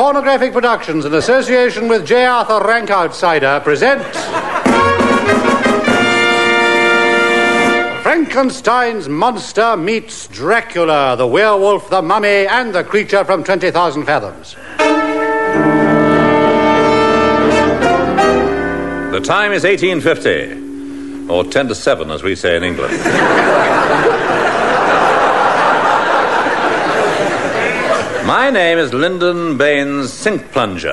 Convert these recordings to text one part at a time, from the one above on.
Pornographic Productions, in association with J. Arthur Rank Outsider, present Frankenstein's Monster Meets Dracula, the werewolf, the mummy, and the creature from 20,000 Fathoms. The time is 1850, or 10 to 7, as we say in England. My name is Lyndon Baines Sink Plunger.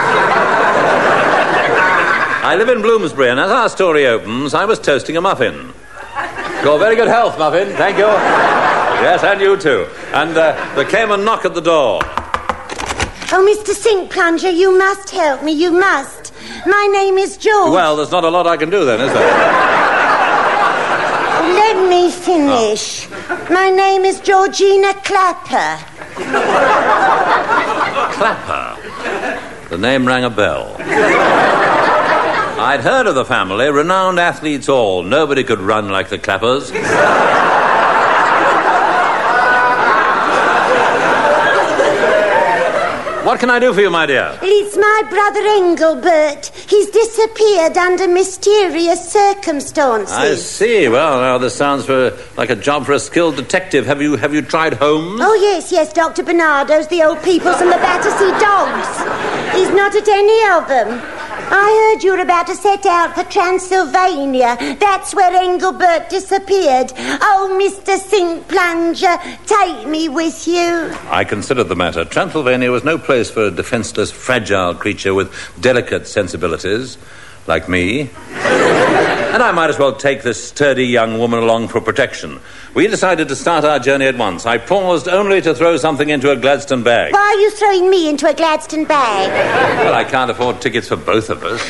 I live in Bloomsbury, and as our story opens, I was toasting a muffin. Your very good health, Muffin. Thank you. Yes, and you too. And there came a knock at the door. Oh, Mr. Sink Plunger, you must help me. You must. My name is George. Well, there's not a lot I can do then, is there? Let me finish. My name is Georgina Clapper. Clapper? The name rang a bell. I'd heard of the family, renowned athletes all. Nobody could run like the Clappers. What can I do for you, my dear? It's my brother Engelbert. He's disappeared under mysterious circumstances. I see. Well, now this sounds like a job for a skilled detective. Have you tried Holmes? Oh, yes, Dr. Bernardo's, the Old People's, and the Battersea Dogs. He's not at any of them. I heard you were about to set out for Transylvania. That's where Engelbert disappeared. Oh, Mr. Sink Plunger, take me with you. I considered the matter. Transylvania was no place for a defenseless, fragile creature with delicate sensibilities, like me. And I might as well take this sturdy young woman along for protection. We decided to start our journey at once. I paused only to throw something into a Gladstone bag. Why are you throwing me into a Gladstone bag? Well, I can't afford tickets for both of us.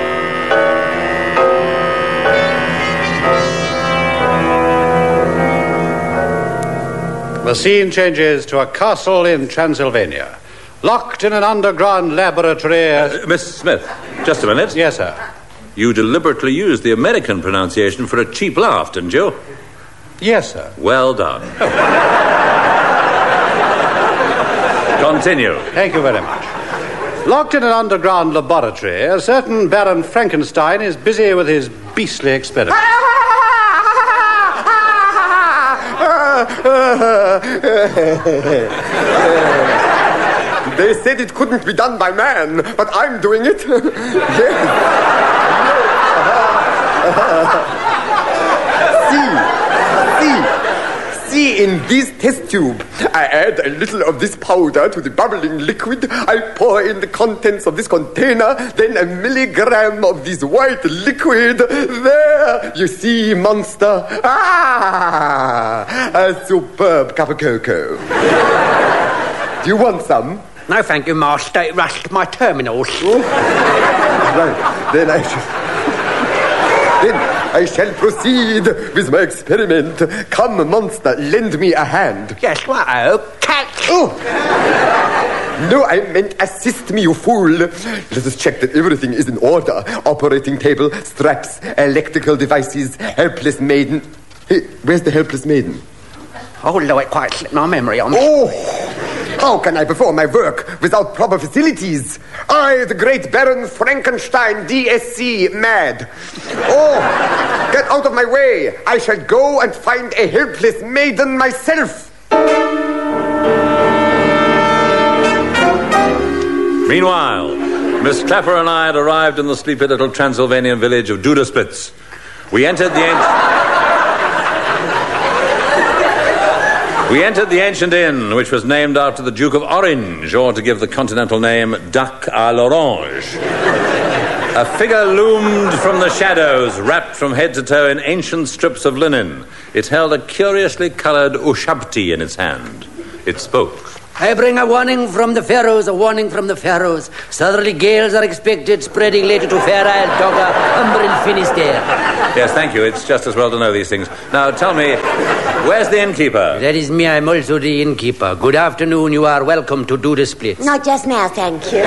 The scene changes to a castle in Transylvania. Locked in an underground laboratory... Miss Smith, just a minute. Yes, sir. You deliberately used the American pronunciation for a cheap laugh, didn't you? Yes, sir. Well done. Continue. Thank you very much. Locked in an underground laboratory, a certain Baron Frankenstein is busy with his beastly experiment. They said it couldn't be done by man, but I'm doing it. See, in this test tube, I add a little of this powder to the bubbling liquid. I pour in the contents of this container, then a milligram of this white liquid. There, you see, monster. A superb cup of cocoa. Do you want some? No, thank you, Master. It rushed my terminals. Oh. Right, then I shall proceed with my experiment. Come, monster, lend me a hand. Yes, what-o? Catch! Oh! No, I meant assist me, you fool. Let us check that everything is in order. Operating table, straps, electrical devices, helpless maiden. Hey, where's the helpless maiden? Oh, Lord, it quite slipped my memory on me. Oh! How can I perform my work without proper facilities? I, the great Baron Frankenstein, DSC, mad. Oh, get out of my way. I shall go and find a helpless maiden myself. Meanwhile, Miss Clapper and I had arrived in the sleepy little Transylvanian village of Duderspitz. We entered the ancient inn, which was named after the Duke of Orange, or to give the continental name, Duck à l'Orange. A figure loomed from the shadows, wrapped from head to toe in ancient strips of linen. It held a curiously coloured ushabti in its hand. It spoke. I bring a warning from the Faroes, a warning from the Faroes. Southerly gales are expected, spreading later to Fair Isle, Dogger, Humber and Finisterre. Yes, thank you. It's just as well to know these things. Now, tell me, where's the innkeeper? That is me. I'm also the innkeeper. Good afternoon. You are welcome to Duderspitz. Not just now, thank you.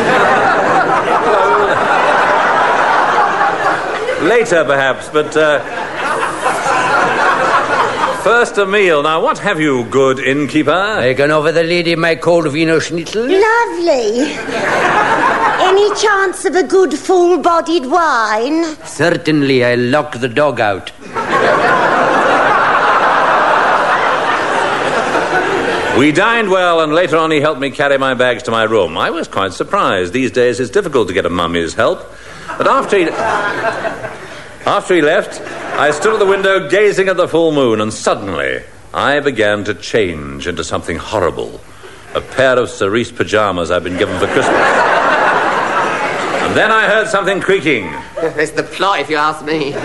Later, perhaps, but... First a meal. Now, what have you, good innkeeper? I can offer the lady my cold Wiener Schnitzel. Lovely. Any chance of a good full-bodied wine? Certainly, I locked the dog out. We dined well, and later on he helped me carry my bags to my room. I was quite surprised. These days it's difficult to get a mummy's help. But after he left, I stood at the window gazing at the full moon, and suddenly I began to change into something horrible. A pair of cerise pajamas I'd been given for Christmas. And then I heard something creaking. It's the plot, if you ask me.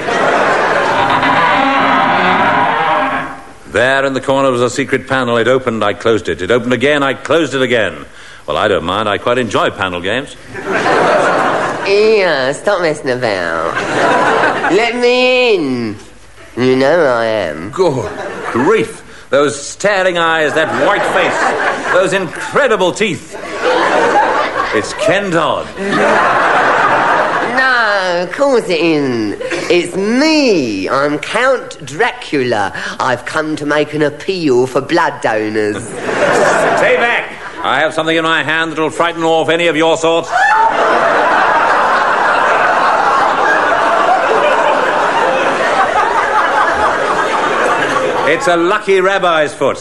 There in the corner was a secret panel. It opened, I closed it. It opened again, I closed it again. Well, I don't mind. I quite enjoy panel games. Yeah, stop messing about. Let me in. You know who I am. Good grief. Those staring eyes, that white face, those incredible teeth. It's Ken Dodd. No, of course it isn't. It's me. I'm Count Dracula. I've come to make an appeal for blood donors. Stay back. I have something in my hand that'll frighten off any of your sorts. It's a lucky rabbi's foot.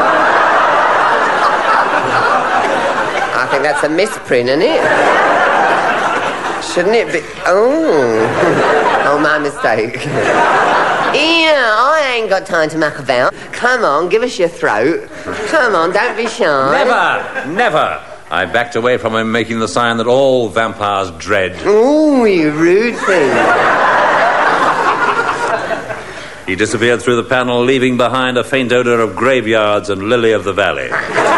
I think that's a misprint, isn't it? Shouldn't it be... Oh, my mistake. Yeah, I ain't got time to muck about. Come on, give us your throat. Come on, don't be shy. Never. I backed away from him, making the sign that all vampires dread. Ooh, you rude thing. He disappeared through the panel, leaving behind a faint odour of graveyards and Lily of the Valley.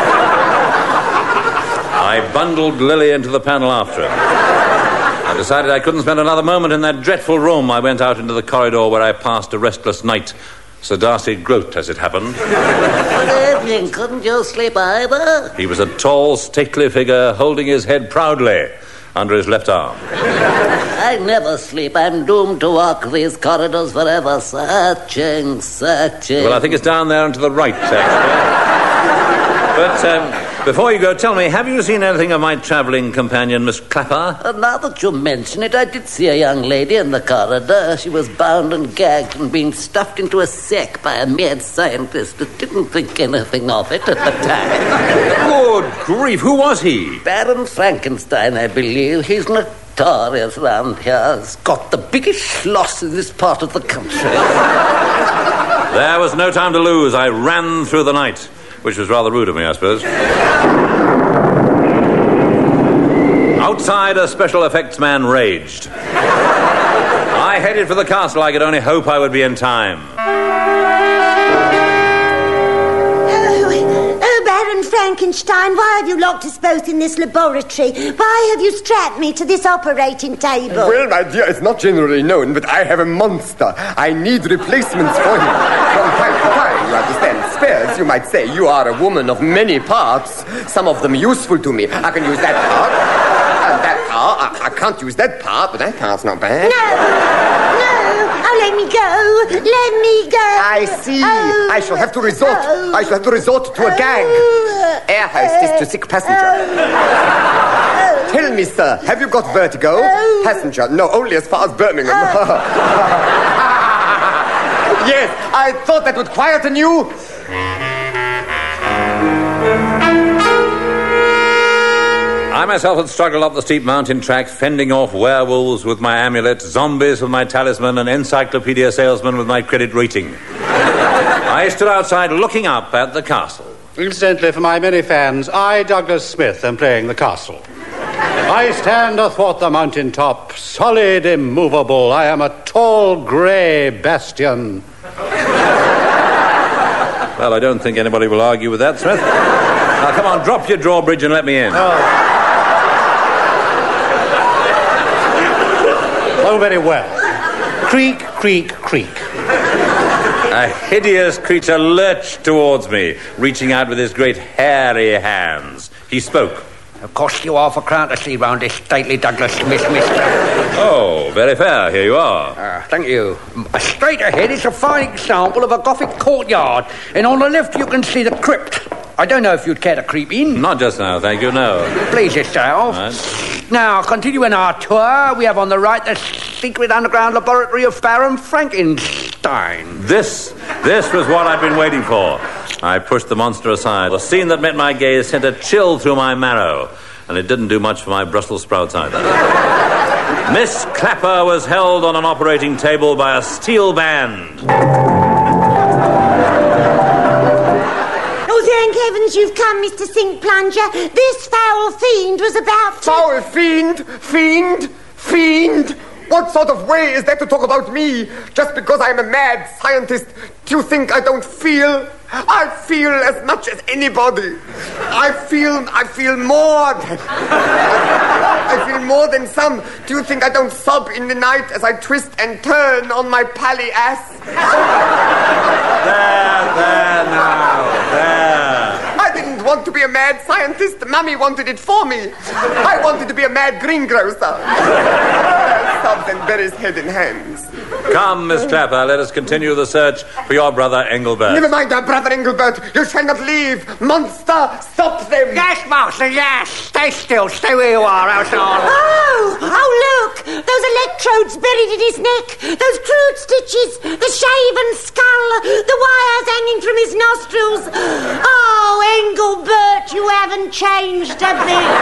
I bundled Lily into the panel after him. I decided I couldn't spend another moment in that dreadful room. I went out into the corridor where I passed a restless night. Sir Darcy Groat, as it happened. Good evening. Couldn't you sleep either? He was a tall, stately figure, holding his head proudly under his left arm. I never sleep. I'm doomed to walk these corridors forever, searching. Well, I think it's down there and to the right, actually. But, before you go, tell me, have you seen anything of my travelling companion, Miss Clapper? Now that you mention it, I did see a young lady in the corridor. She was bound and gagged and being stuffed into a sack by a mad scientist that didn't think anything of it at the time. Good grief, who was he? Baron Frankenstein, I believe. He's notorious round here. He's got the biggest schloss in this part of the country. There was no time to lose. I ran through the night, which was rather rude of me, I suppose. Outside, a special effects man raged. I headed for the castle. I could only hope I would be in time. Oh, Baron Frankenstein, why have you locked us both in this laboratory? Why have you strapped me to this operating table? Well, my dear, it's not generally known, but I have a monster. I need replacements for him. From time to time, you understand. Spares, you might say. You are a woman of many parts. Some of them useful to me. I can use that part. And that part. I can't use that part, but that part's not bad. No. Oh, let me go. Let me go. I see. I shall have to resort to a gag. Air hostess to sick passenger. Tell me, sir, have you got vertigo? Passenger, no, only as far as Birmingham. Yes, I thought that would quieten you. I myself had struggled up the steep mountain track, fending off werewolves with my amulet, zombies with my talisman, and encyclopedia salesmen with my credit rating. I stood outside looking up at the castle. Incidentally, for my many fans, I, Douglas Smith, am playing the castle. I stand athwart the mountain top, solid, immovable. I am a tall, grey bastion. Well, I don't think anybody will argue with that, Smith. Now, come on, drop your drawbridge and let me in. Oh, very well. Creak, creak, creak. A hideous creature lurched towards me, reaching out with his great hairy hands. He spoke. It'll cost you half a crown to see round this stately Douglas Smith, mister. Oh, very fair. Here you are. Thank you. Straight ahead is a fine example of a Gothic courtyard, and on the left you can see the crypt. I don't know if you'd care to creep in. Not just now, thank you, no. Please yourself. Right. Now, continuing our tour, we have on the right the secret underground laboratory of Baron Frankenstein. This was what I'd been waiting for. I pushed the monster aside. The scene that met my gaze sent a chill through my marrow, and it didn't do much for my Brussels sprouts either. Miss Clapper was held on an operating table by a steel band. Thank heavens you've come, Mr. Sink Plunger. This foul fiend was about to... Foul fiend? Fiend? What sort of way is that to talk about me? Just because I'm a mad scientist, do you think I don't feel? I feel as much as anybody. I feel more than... I feel more than some. Do you think I don't sob in the night as I twist and turn on my pally ass? There now. I didn't want to be a mad scientist. Mummy wanted it for me. I wanted to be a mad greengrocer. Sobs and buries head in hands. Come, Miss Clapper, let us continue the search for your brother Engelbert. Never mind our brother Engelbert. You shall not leave. Monster, stop them. Yes, Master, yes. Stay still. Stay where you are, outside. Oh, look. Those electrodes buried in his neck. Those crude stitches. The shaven skull. The wires hanging from his nostrils. Oh, Engelbert, you haven't changed a bit.